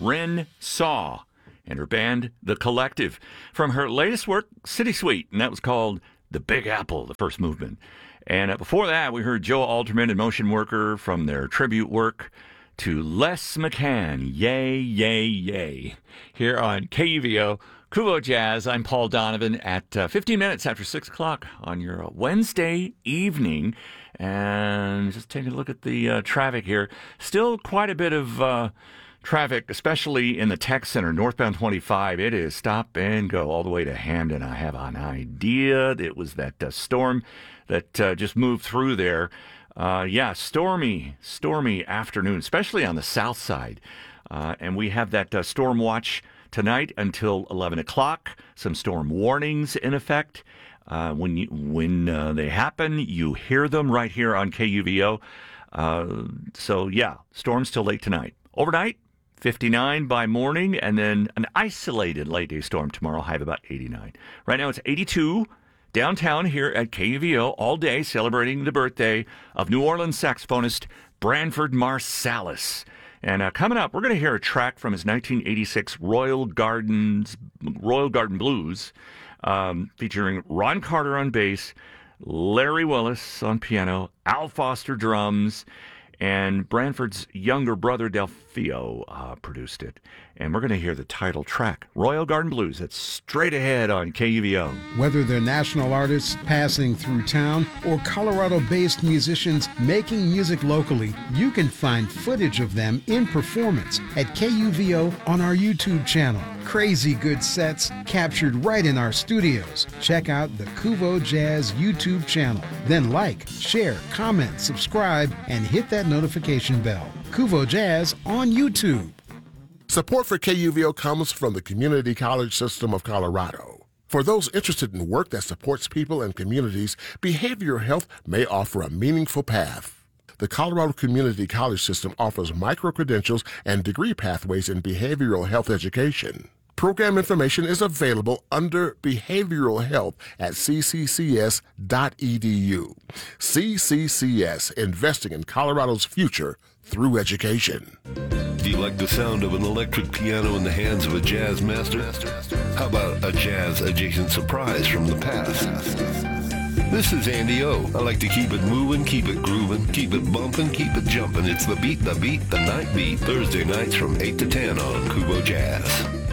Ren Saw, and her band, The Collective, from her latest work, City Suite, and that was called The Big Apple, the first movement. And before that, we heard Joe Alterman and Motion Worker from their tribute work to Les McCann, Yay, Yay, Yay, here on KUVO, Kuvo Jazz. I'm Paul Donovan at 15 minutes after 6 o'clock on your Wednesday evening. And just taking a look at the traffic here. Still quite a bit of traffic, especially in the tech center, northbound 25. It is stop and go all the way to Hamden. I have an idea. It was that storm that just moved through there. Stormy afternoon, especially on the south side. And we have that storm watch tonight until 11 o'clock. Some storm warnings in effect. When they happen, you hear them right here on KUVO. Storms till late tonight. Overnight, 59 by morning, and then an isolated late day storm tomorrow, high of about 89. Right now it's 82 downtown here at KUVO all day, celebrating the birthday of New Orleans saxophonist Branford Marsalis. And coming up, we're going to hear a track from his 1986 Royal Garden Blues, featuring Ron Carter on bass, Larry Willis on piano, Al Foster drums, and Branford's younger brother Delfio produced it. And we're going to hear the title track, Royal Garden Blues. That's straight ahead on KUVO. Whether they're national artists passing through town or Colorado-based musicians making music locally, you can find footage of them in performance at KUVO on our YouTube channel. Crazy good sets captured right in our studios. Check out the Kuvo Jazz YouTube channel. Then like, share, comment, subscribe, and hit that notification bell. Kuvo Jazz on YouTube. Support for KUVO comes from the Community College System of Colorado. For those interested in work that supports people and communities, behavioral health may offer a meaningful path. The Colorado Community College System offers micro-credentials and degree pathways in behavioral health education. Program information is available under Behavioral Health at cccs.edu. CCCS, investing in Colorado's future through education. Do you like the sound of an electric piano in the hands of a jazz master? How about a jazz-adjacent surprise from the past? This is Andy O. I like to keep it moving, keep it grooving, keep it bumping, keep it jumping. It's the beat, the night beat. Thursday nights from 8 to 10 on Kuvo Jazz.